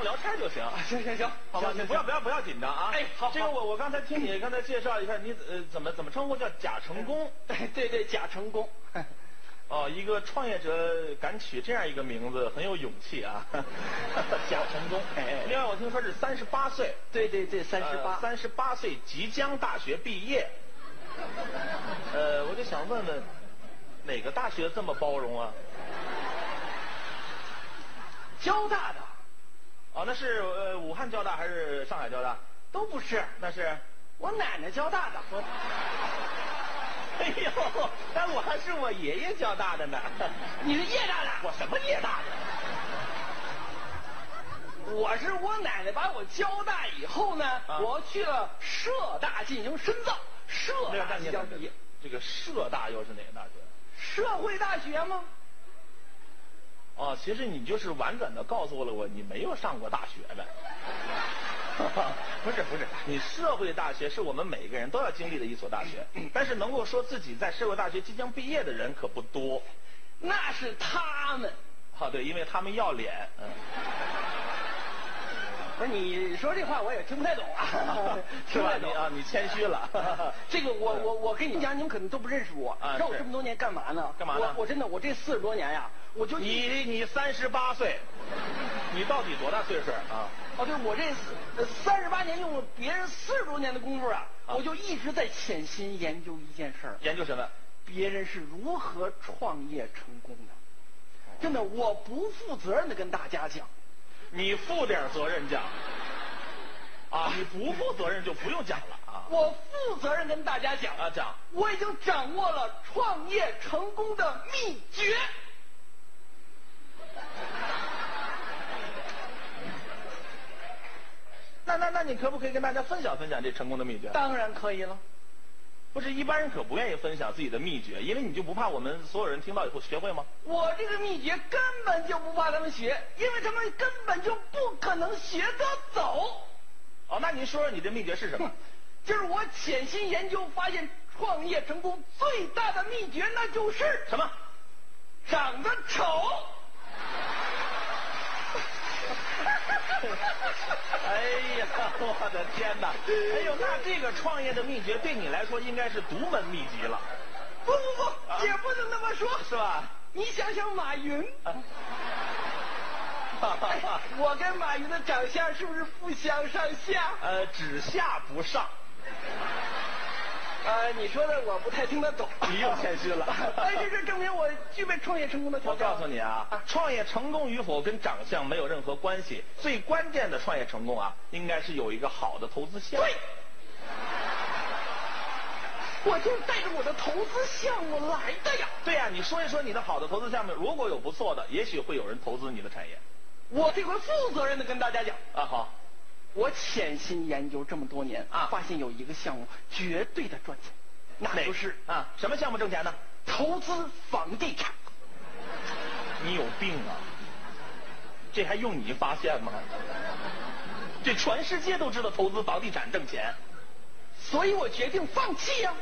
聊天就行。 行， 好吧，你不要紧张啊。 哎，好。 这个我刚才听你刚才介绍一下，你怎么称呼叫贾成功？ 对，贾成功。 哦，一个创业者敢取这样一个名字，很有勇气啊。贾成功。另外我听说是38岁。 对，38 岁即将大学毕业。我就想问问，哪个大学这么包容啊？ 交大的。 哦，那是武汉交大还是上海交大？ 都不是， 那是我奶奶交大的。 哎呦，但我还是我爷爷交大的呢。 你是叶大的？ 我什么叶大的？我是我奶奶把我交大以后呢，我去了社大进行深造。社大即将毕业。 这个社大又是哪个大学？ 社会大学吗？ 哦，其实你就是婉转的告诉了我，你没有上过大学呗。不是，你社会大学是我们每个人都要经历的一所大学，但是能够说自己在社会大学即将毕业的人可不多。 那是他们。 对，因为他们要脸。 不是，你说这话我也听不太懂啊。 是吧？你谦虚了。 这个我跟你讲，你们可能都不认识我。知道我这么多年干嘛呢？ 干嘛呢？ 我真的，我这40多年呀，我就你38岁，你到底多大岁数啊？ 对，我这38年用了别人40多年的功夫啊，我就一直在潜心研究一件事儿。 研究什么？ 别人是如何创业成功的。真的，我不负责任的跟大家讲。 你负点责任讲。你不负责任就不用讲了啊。 我负责任跟大家讲讲。 我已经掌握了创业成功的秘诀。 那你可不可以跟大家分享分享这成功的秘诀？ 当然可以了。 不是，一般人可不愿意分享自己的秘诀，因为你就不怕我们所有人听到以后学会吗？ 我这个秘诀根本就不怕他们学，因为他们根本就不可能学得走。 那您说说你的秘诀是什么？ 就是我潜心研究发现，创业成功最大的秘诀那就是什么？ 长得丑。 哎呀，我的天哪！哎呦，那这个创业的秘诀对你来说应该是独门秘籍了。 不，也不能那么说， 是吧？ 你想想马云。我跟马云的长相是不是不相上下？ 只下不上。 你说的我不太听得懂。 你又谦虚了。 但是这证明我具备创业成功的条件。 我告诉你创业成功与否跟长相没有任何关系，最关键的创业成功应该是有一个好的投资项目。 对。我就是带着我的投资项目来的呀。 对呀，你说一说你的好的投资项目，如果有不错的，也许会有人投资你的产业。 我这回负责任的跟大家讲。 好。 我潜心研究这么多年发现有一个项目绝对的赚钱，那就是什么项目挣钱呢？ 投资房地产。 你有病啊！这还用你发现吗？这全世界都知道投资房地产挣钱， 所以我决定放弃呀。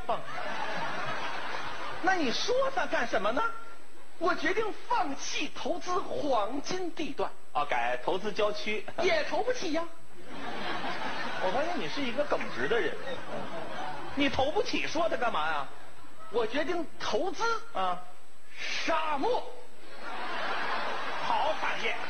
那你说它干什么呢？ 我决定放弃投资黄金地段。 改投资郊区。 也投不起呀。 我发现你是一个耿直的人，你投不起说它干嘛呀？ 我决定投资沙漠。 好产业。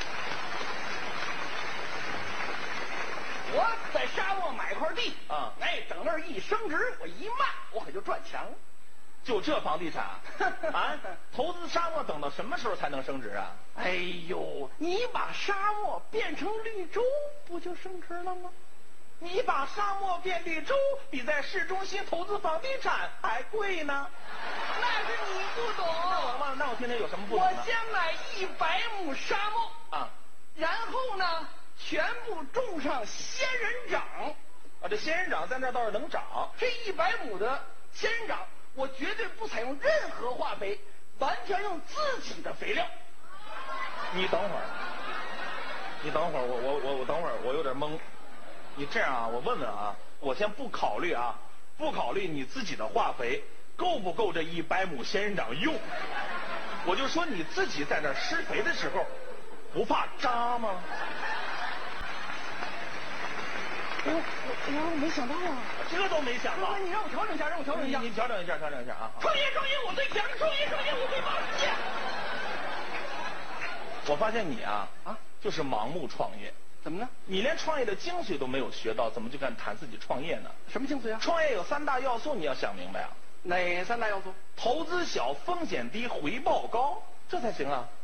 我在沙漠买块地等那儿一升值，我一卖我可就赚钱了。 就这房地产投资沙漠等到什么时候才能升值啊？ 哎呦，你把沙漠变成绿洲不就升值了吗？ 你把沙漠变绿洲比在市中心投资房地产还贵呢。 那是你不懂。 那我听听有什么不懂呢？ 我先买100亩沙漠然后呢全部种上仙人掌。 这仙人掌在那倒是能长。 这100亩的仙人掌我绝对不采用任何化肥，完全用自己的肥料。 你等会儿，我等会儿，我有点懵。你这样我问问我先不考虑你自己的化肥够不够这100亩仙人掌用，我就说你自己在那施肥的时候不怕扎吗？ 我没想到啊， 这都没想到。 你让我调整一下，让我调整一下。 你调整一下啊！ 创业我最强，创业我最棒！ 我发现你啊，就是盲目创业。 怎么呢？ 你连创业的精髓都没有学到，怎么就敢谈自己创业呢？ 什么精髓啊？ 创业有3大要素，你要想明白啊。 哪3大要素？ 投资小，风险低，回报高，这才行啊。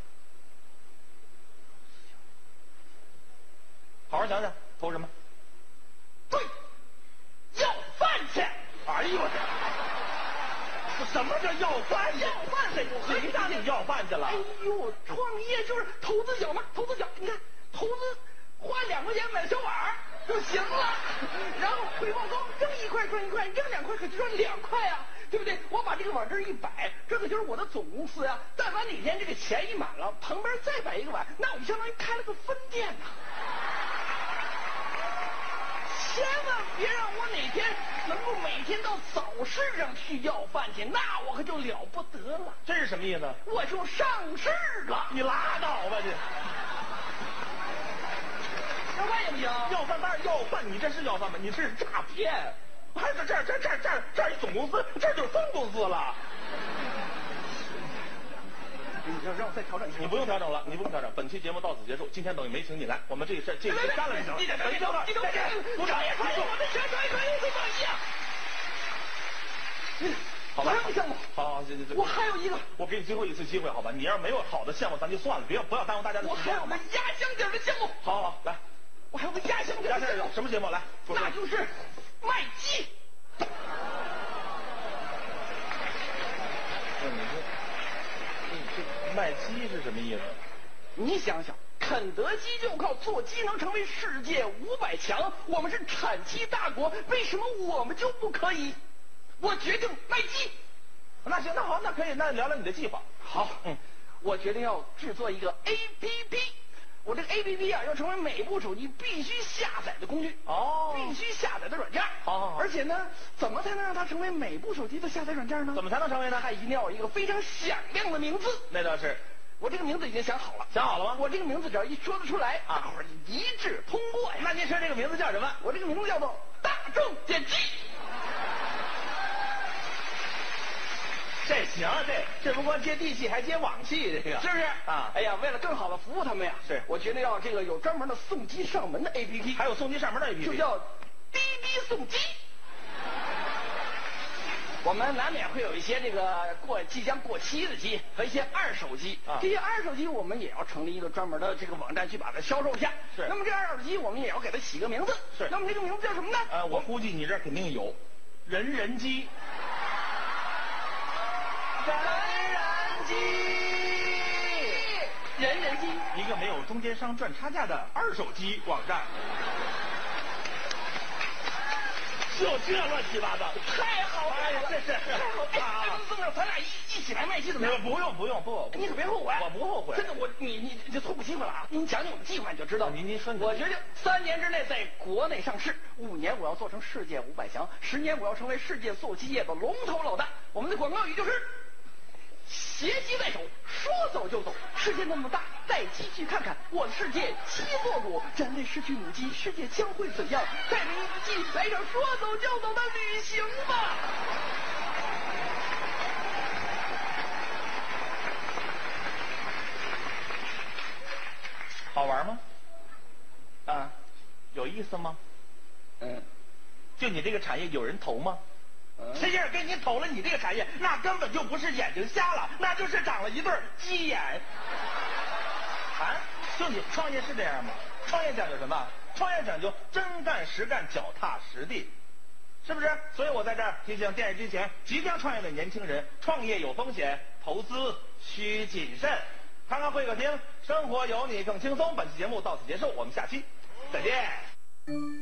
好好想想，投什么？ 对，要饭去！ 哎呦我这什么叫要饭去？ 要饭去！ 谁让你要饭去了？ 哎呦，创业就是投资小嘛，投资小，你看投资花2块钱买小碗就行了，然后回报高，扔1块赚1块，扔2块可就赚2块啊，对不对？我把这个碗这一摆，这可就是我的总公司呀。但凡哪天这个钱一满了，旁边再摆一个碗，那我就相当于开了个分店呐。千万别让我哪天能够每天到早市上去要饭去，那我可就了不得了。 这是什么意思？ 我就上市了。 你拉倒吧你！ 要饭也不行。 要饭当然要饭，你这是要饭吗？你这是诈骗！还是这一总公司，这就是分公司了。 你让我再调整一下。 你不用调整了，你不用调整。本期节目到此结束，今天等于没请你来，我们这事干了就行了。本期节目再见，鼓掌！ 我的全最满意啊！ 好吧， 还有项目。 好， 我还有一个。 我给你最后一次机会，好吧？你要是没有好的项目，咱就算了，不要耽误大家的时间。 我还有个压箱底的项目。 好，来。 我还有个压箱底的项目。 什么节目？来， 那就是卖鸡。 卖鸡是什么意思？ 你想想，肯德基就靠做鸡能成为世界500强，我们是产鸡大国，为什么我们就不可以？我决定卖鸡。 那行，那好，那可以，那聊聊你的计划。 好，我决定要制作一个 APP。我这个 APP 啊，要成为每部手机必须下载的工具必须下载的软件。 好。 而且呢，怎么才能让它成为每部手机的下载软件呢？ 怎么才能成为呢？ 它一定要有一个非常响亮的名字。 那倒是。 我这个名字已经想好了。 想好了吗？ 我这个名字只要一说得出来，大伙儿一致通过呀。 那您说这个名字叫什么？ 我这个名字叫做大众点击。 这行，这不光接地气，还接网气，这个是不是啊？ 哎呀，为了更好的服务他们呀， 是我决定要这个有专门的送鸡上门的 APP， 还有送鸡上门的 APP， 就叫滴滴送鸡。我们难免会有一些这个即将过期的鸡和一些二手鸡，这些二手鸡我们也要成立一个专门的这个网站去把它销售一下。 是。 那么这二手鸡我们也要给它起个名字。 是。 那么这个名字叫什么呢？ 我估计你这肯定有，人鸡。人人鸡，一个没有中间商赚差价的二手鸡网站。就这乱七八糟， 太好了！ 这是太好了！这么着，咱俩一起来卖鸡怎么样？ 不用， 你可别后悔。 我不后悔。 真的，你就错过机会了啊！您讲讲我们计划你就知道。 您说， 我决定3年之内在国内上市，5年我要做成世界500强，10年我要成为世界做鸡业的龙头老大。我们的广告语就是：携鸡在手，说走就走。世界那么大，带鸡去看看。我的世界鸡作主，人类失去母鸡，世界将会怎样？带着一只鸡来场说走就走的旅行吧！ 好玩吗？啊，有意思吗？就你这个产业有人投吗？谁要是给你投了你这个产业，那根本就不是眼睛瞎了，那就是长了一对鸡眼。啊，就你创业是这样吗？创业讲究什么？创业讲究真干实干，脚踏实地，是不是？所以我在这儿提醒电视机前即将创业的年轻人，创业有风险，投资需谨慎。看看会客厅，生活有你更轻松。本期节目到此结束，我们下期再见。